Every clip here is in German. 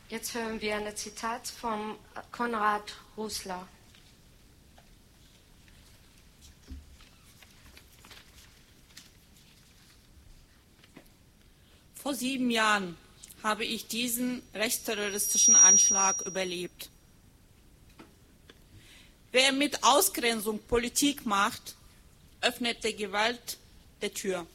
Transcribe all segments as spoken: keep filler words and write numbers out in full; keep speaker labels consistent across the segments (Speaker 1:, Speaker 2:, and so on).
Speaker 1: Jetzt hören wir ein Zitat von Konrad Rosler.
Speaker 2: Vor sieben Jahren habe ich diesen rechtsterroristischen Anschlag überlebt. Wer mit Ausgrenzung Politik macht, öffnet der Gewalt die Tür.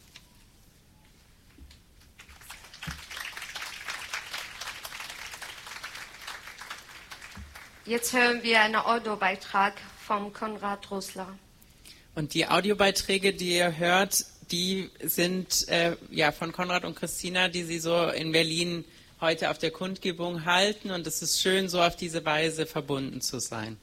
Speaker 1: Jetzt hören wir einen Audiobeitrag von Konrad Rosler.
Speaker 3: Und die Audiobeiträge, die ihr hört, die sind äh, ja von Konrad und Christina, die sie so in Berlin heute auf der Kundgebung halten. Und es ist schön, so auf diese Weise verbunden zu sein.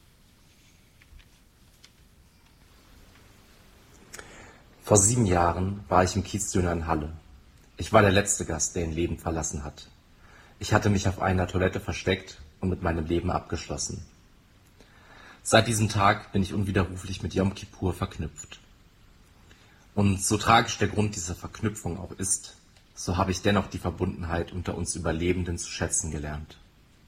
Speaker 4: Vor sieben Jahren war ich im Kiezdöner in Halle. Ich war der letzte Gast, der ihn lebend verlassen hat. Ich hatte mich auf einer Toilette versteckt und mit meinem Leben abgeschlossen. Seit diesem Tag bin ich unwiderruflich mit Yom Kippur verknüpft. Und so tragisch der Grund dieser Verknüpfung auch ist, so habe ich dennoch die Verbundenheit unter uns Überlebenden zu schätzen gelernt.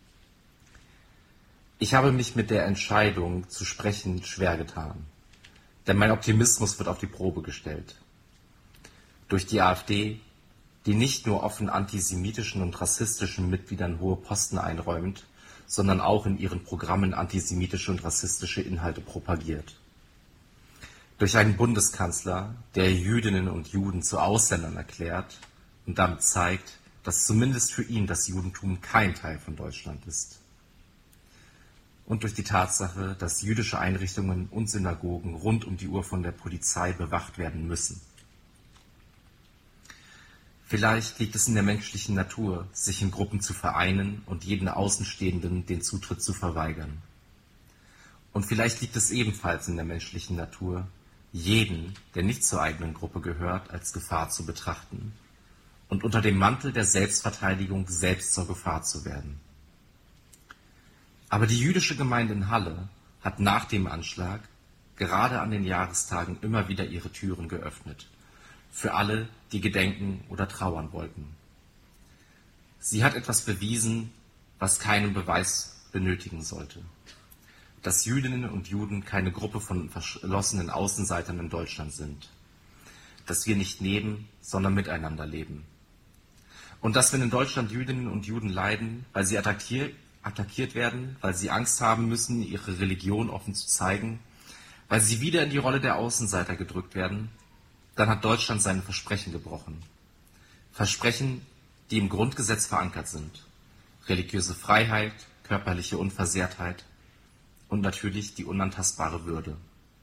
Speaker 4: Ich habe mich mit der Entscheidung zu sprechen schwer getan, denn mein Optimismus wird auf die Probe gestellt. Durch die AfD, die nicht nur offen antisemitischen und rassistischen Mitgliedern hohe Posten einräumt, sondern auch in ihren Programmen antisemitische und rassistische Inhalte propagiert. Durch einen Bundeskanzler, der Jüdinnen und Juden zu Ausländern erklärt und damit zeigt, dass zumindest für ihn das Judentum kein Teil von Deutschland ist. Und durch die Tatsache, dass jüdische Einrichtungen und Synagogen rund um die Uhr von der Polizei bewacht werden müssen. Vielleicht liegt es in der menschlichen Natur, sich in Gruppen zu vereinen und jeden Außenstehenden den Zutritt zu verweigern. Und vielleicht liegt es ebenfalls in der menschlichen Natur, jeden, der nicht zur eigenen Gruppe gehört, als Gefahr zu betrachten und unter dem Mantel der Selbstverteidigung selbst zur Gefahr zu werden. Aber die jüdische Gemeinde in Halle hat nach dem Anschlag gerade an den Jahrestagen immer wieder ihre Türen geöffnet. Für alle, die gedenken oder trauern wollten. Sie hat etwas bewiesen, was keinen Beweis benötigen sollte. Dass Jüdinnen und Juden keine Gruppe von verschlossenen Außenseitern in Deutschland sind. Dass wir nicht neben, sondern miteinander leben. Und dass, wenn in Deutschland Jüdinnen und Juden leiden, weil sie attackiert, attackiert werden, weil sie Angst haben müssen, ihre Religion offen zu zeigen, weil sie wieder in die Rolle der Außenseiter gedrückt werden, dann hat Deutschland seine Versprechen gebrochen. Versprechen, die im Grundgesetz verankert sind. Religiöse Freiheit, körperliche Unversehrtheit und natürlich die unantastbare Würde.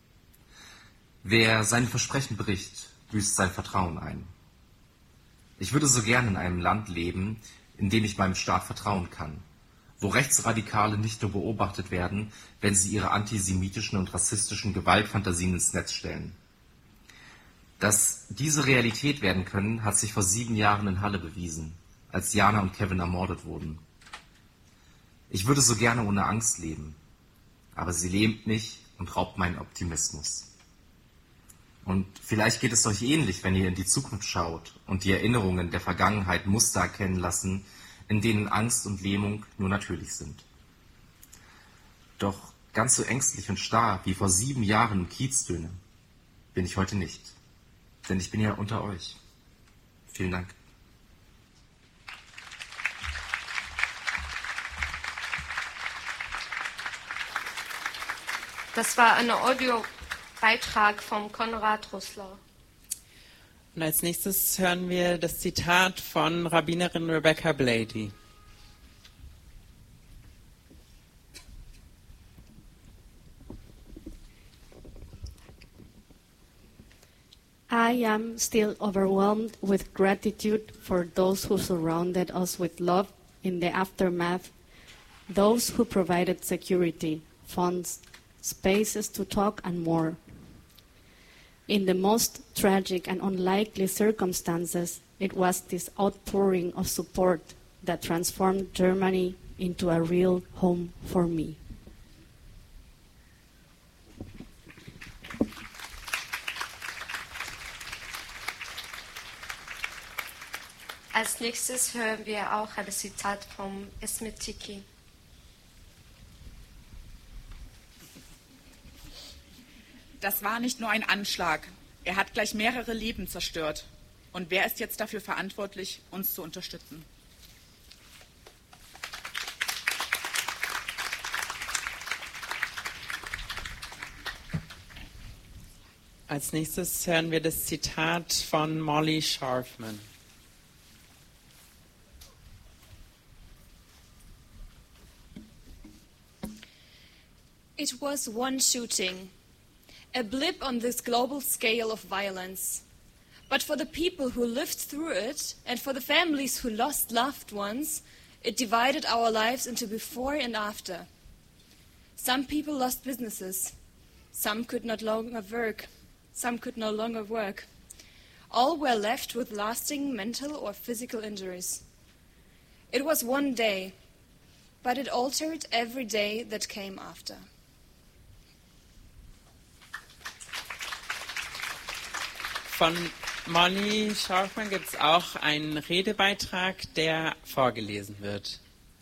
Speaker 4: Wer seine Versprechen bricht, büßt sein Vertrauen ein. Ich würde so gern in einem Land leben, in dem ich meinem Staat vertrauen kann, wo Rechtsradikale nicht nur beobachtet werden, wenn sie ihre antisemitischen und rassistischen Gewaltfantasien ins Netz stellen. Dass diese Realität werden können, hat sich vor sieben Jahren in Halle bewiesen, als Jana und Kevin ermordet wurden. Ich würde so gerne ohne Angst leben, aber sie lähmt mich und raubt meinen Optimismus. Und vielleicht geht es euch ähnlich, wenn ihr in die Zukunft schaut und die Erinnerungen der Vergangenheit Muster erkennen lassen, in denen Angst und Lähmung nur natürlich sind. Doch ganz so ängstlich und starr wie vor sieben Jahren im Kiezdöner bin ich heute nicht. Denn ich bin ja unter euch. Vielen Dank.
Speaker 1: Das war ein Audiobeitrag von Konrad Rosler.
Speaker 3: Und als nächstes hören wir das Zitat von Rabbinerin Rebecca Blady.
Speaker 5: I am still overwhelmed with gratitude for those who surrounded us with love in the aftermath, those who provided security, funds, spaces to talk, and more. In the most tragic and unlikely circumstances, it was this outpouring of support that transformed Germany into a real home for me.
Speaker 1: Als nächstes hören wir auch ein Zitat von Smith Tiki.
Speaker 6: Das war nicht nur ein Anschlag. Er hat gleich mehrere Leben zerstört. Und wer ist jetzt dafür verantwortlich, uns zu unterstützen?
Speaker 3: Als nächstes hören wir das Zitat von Molly Sharfman.
Speaker 7: It was one shooting, a blip on this global scale of violence. But for the people who lived through it, and for the families who lost loved ones, it divided our lives into before and after. Some people lost businesses. Some could not longer work. Some could no longer work. All were left with lasting mental or physical injuries. It was one day, but it altered every day that came after.
Speaker 3: Von Molly Sharfman gibt es auch einen Redebeitrag, der vorgelesen wird.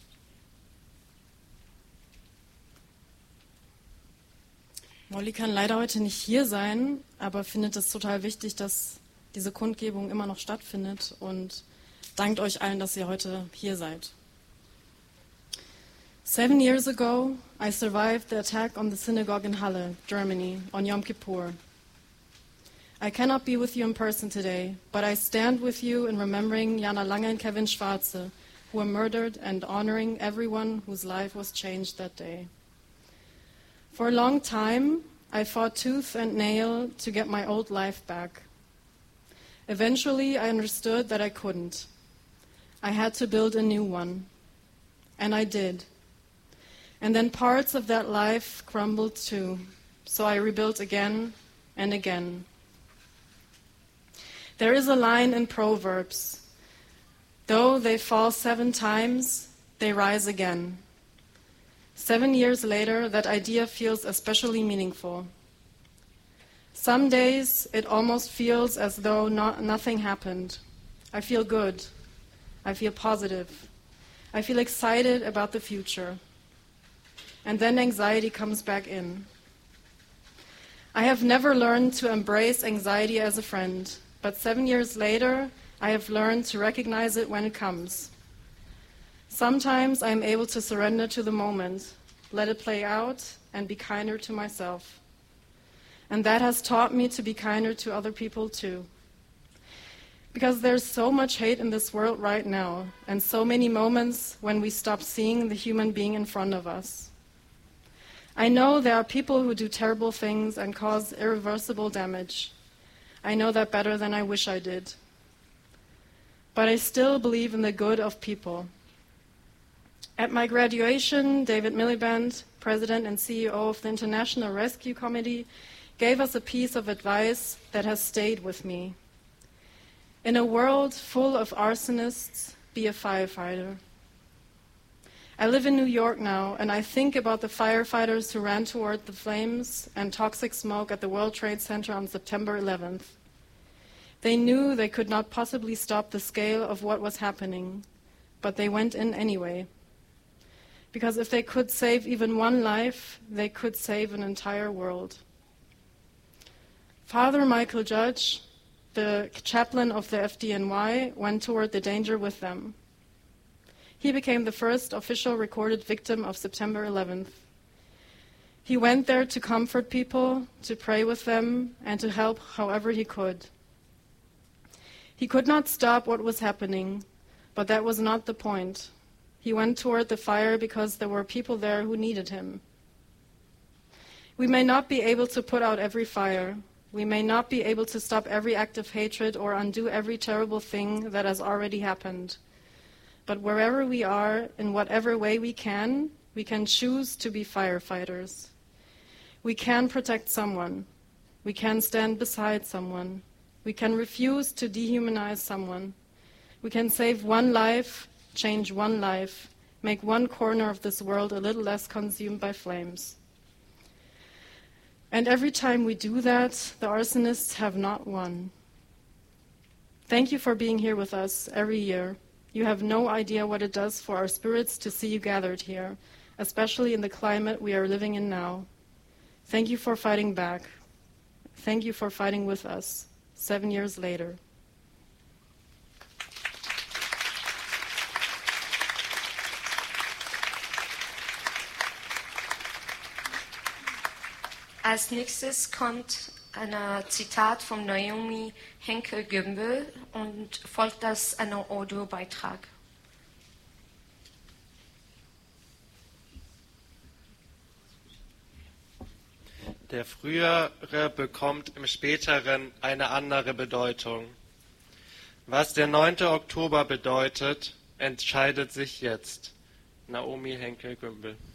Speaker 8: Molly kann leider heute nicht hier sein, aber findet es total wichtig, dass diese Kundgebung immer noch stattfindet und dankt euch allen, dass ihr heute hier seid. Seven years ago, I survived the attack on the synagogue in Halle, Germany, on Yom Kippur. I cannot be with you in person today, but I stand with you in remembering Jana Lange and Kevin Schwarze, who were murdered, and honoring everyone whose life was changed that day. For a long time, I fought tooth and nail to get my old life back. Eventually, I understood that I couldn't. I had to build a new one. And I did. And then parts of that life crumbled too, so I rebuilt again and again. There is a line in Proverbs, though they fall seven times, they rise again. Seven years later, that idea feels especially meaningful. Some days, it almost feels as though not, nothing happened. I feel good. I feel positive. I feel excited about the future. And then anxiety comes back in. I have never learned to embrace anxiety as a friend, but seven years later, I have learned to recognize it when it comes. Sometimes I am able to surrender to the moment, let it play out, and be kinder to myself. And that has taught me to be kinder to other people too. Because there's so much hate in this world right now, and so many moments when we stop seeing the human being in front of us. I know there are people who do terrible things and cause irreversible damage. I know that better than I wish I did. But I still believe in the good of people. At my graduation, David Miliband, President and C E O of the International Rescue Committee, gave us a piece of advice that has stayed with me. In a world full of arsonists, be a firefighter. I live in New York now, and I think about the firefighters who ran toward the flames and toxic smoke at the World Trade Center on September eleventh. They knew they could not possibly stop the scale of what was happening, but they went in anyway. Because if they could save even one life, they could save an entire world. Father Michael Judge, the chaplain of the F D N Y, went toward the danger with them. He became the first official recorded victim of September eleventh. He went there to comfort people, to pray with them, and to help however he could. He could not stop what was happening, but that was not the point. He went toward the fire because there were people there who needed him. We may not be able to put out every fire. We may not be able to stop every act of hatred or undo every terrible thing that has already happened. But wherever we are, in whatever way we can, we can choose to be firefighters. We can protect someone. We can stand beside someone. We can refuse to dehumanize someone. We can save one life, change one life, make one corner of this world a little less consumed by flames. And every time we do that, the arsonists have not won. Thank you for being here with us every year. You have no idea what it does for our spirits to see you gathered here, especially in the climate we are living in now. Thank you for fighting back. Thank you for fighting with us, seven years later.
Speaker 1: Als nächstes kommt ein Zitat von Naomi Henkel-Gümbel und folgt das ein Audiobeitrag.
Speaker 9: Der Frühere bekommt im Späteren eine andere Bedeutung. Was der neunte Oktober bedeutet, entscheidet sich jetzt. Naomi Henkel-Gümbel.